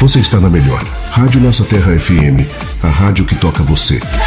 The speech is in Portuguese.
Você está na melhor. Rádio Nossa Terra FM, a rádio que toca você.